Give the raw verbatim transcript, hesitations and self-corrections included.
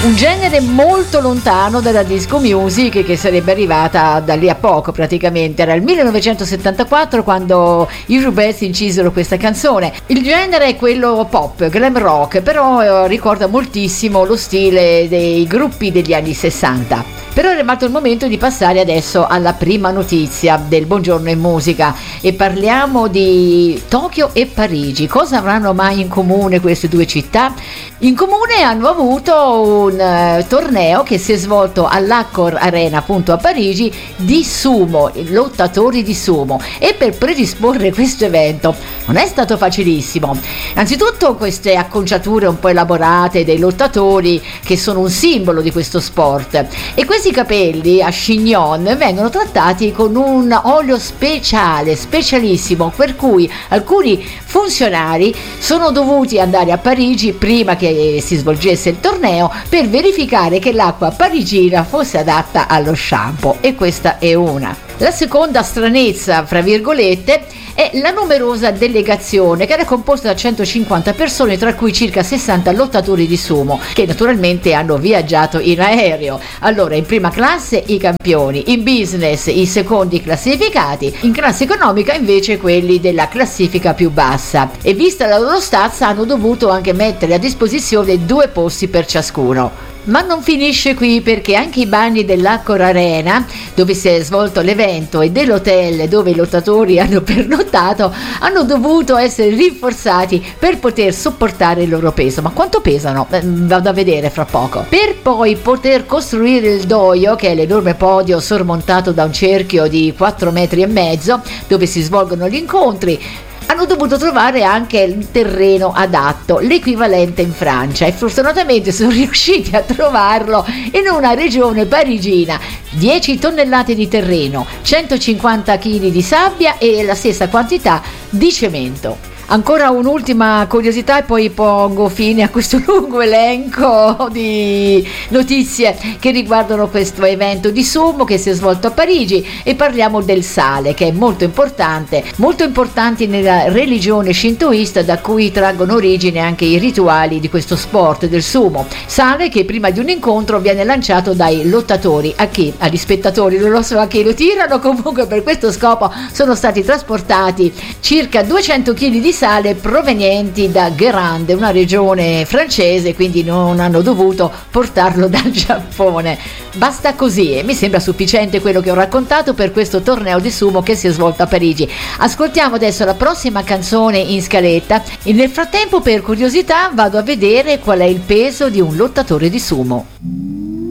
un genere molto lontano dalla disco music, che sarebbe arrivata da lì a poco praticamente. Era il millenovecentosettantaquattro quando i Rubettes incisero questa canzone. Il genere è quello pop, glam rock, però eh, ricorda moltissimo lo stile dei gruppi degli anni sessanta. Però è arrivato il momento di passare adesso alla prima notizia del Buongiorno in Musica e parliamo di Tokyo e Parigi. Cosa avranno mai in comune queste due città? In comune hanno avuto un uh, torneo che si è svolto all'Accor Arena, appunto a Parigi, di sumo, lottatori di sumo, e per predisporre questo evento non è stato facilissimo. Anzitutto queste acconciature un po' elaborate dei lottatori, che sono un simbolo di questo sport, e questi capelli a chignon vengono trattati con un olio speciale, specialissimo, per cui alcuni funzionari sono dovuti andare a Parigi prima che si svolgesse il torneo per verificare che l'acqua parigina fosse adatta allo shampoo, e questa è una. La seconda stranezza, fra virgolette, è la numerosa delegazione, che era composta da centocinquanta persone, tra cui circa sessanta lottatori di sumo, che naturalmente hanno viaggiato in aereo. Allora, in prima classe i campioni, in business i secondi classificati, in classe economica invece quelli della classifica più bassa, e vista la loro stazza hanno dovuto anche mettere a disposizione due posti per ciascuno. Ma non finisce qui, perché anche i bagni dell'Accor Arena, dove si è svolto l'evento, e dell'hotel dove i lottatori hanno pernottato, hanno dovuto essere rinforzati per poter sopportare il loro peso. Ma quanto pesano? Eh, vado a vedere fra poco. Per poi poter costruire il dojo, che è l'enorme podio sormontato da un cerchio di quattro metri e mezzo, dove si svolgono gli incontri, hanno dovuto trovare anche il terreno adatto, l'equivalente in Francia, e fortunatamente sono riusciti a trovarlo in una regione parigina. dieci tonnellate di terreno, centocinquanta chili di sabbia e la stessa quantità di cemento. Ancora un'ultima curiosità e poi pongo fine a questo lungo elenco di notizie che riguardano questo evento di sumo che si è svolto a Parigi, e parliamo del sale, che è molto importante, molto importante nella religione shintoista, da cui traggono origine anche i rituali di questo sport del sumo. Sale che prima di un incontro viene lanciato dai lottatori a chi? Agli spettatori, non lo so a chi lo tirano, comunque per questo scopo sono stati trasportati circa duecento chili di sale provenienti da Guérande, una regione francese, quindi non hanno dovuto portarlo dal Giappone. Basta così, e mi sembra sufficiente quello che ho raccontato per questo torneo di sumo che si è svolto a Parigi. Ascoltiamo adesso la prossima canzone in scaletta e nel frattempo, per curiosità, vado a vedere qual è il peso di un lottatore di sumo.